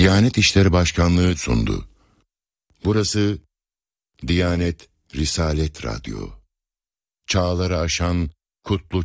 Diyanet İşleri Başkanlığı sundu. Burası Diyanet Risalet Radyo. Çağları aşan kutlu